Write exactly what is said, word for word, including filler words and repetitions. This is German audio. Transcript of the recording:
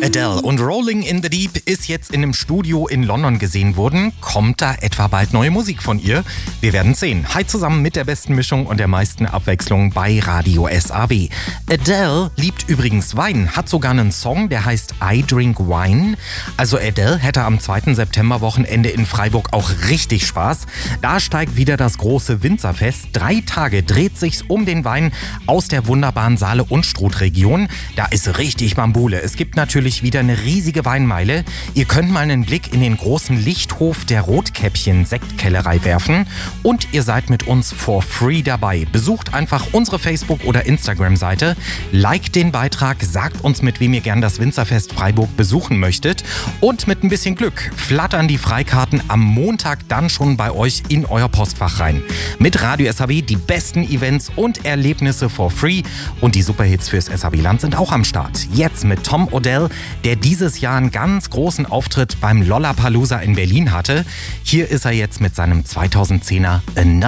Adele und Rolling in the Deep ist jetzt in einem Studio in London gesehen worden. Kommt da etwa bald neue Musik von ihr? Wir werden sehen. Hi zusammen mit der besten Mischung und der meisten Abwechslung bei Radio S A W. Adele liebt übrigens Wein, hat sogar einen Song, der heißt I Drink Wine. Also Adele hätte am zweiten September-Wochenende in Freiburg auch richtig Spaß. Da steigt wieder das große Winzerfest. Drei Tage dreht sich's um den Wein aus der wunderbaren Saale- und Struth-Region. Da ist richtig Bambule. Es gibt natürlich wieder eine riesige Weinmeile. Ihr könnt mal einen Blick in den großen Lichthof der Rotkäppchen-Sektkellerei werfen. Und ihr seid mit uns for free dabei. Besucht einfach unsere Facebook- oder Instagram-Seite, liked den Beitrag, sagt uns, mit wem ihr gern das Winzerfest Freiburg besuchen möchtet. Und mit ein bisschen Glück flattern die Freikarten am Montag dann schon bei euch in euer Postfach rein. Mit Radio S A W die besten Events und Erlebnisse for free. Und die Superhits fürs S A W-Land sind auch am Start. Jetzt mit Tom Odell, der dieses Jahr einen ganz großen Auftritt beim Lollapalooza in Berlin hatte. Hier ist er jetzt mit seinem zweitausendzehner Another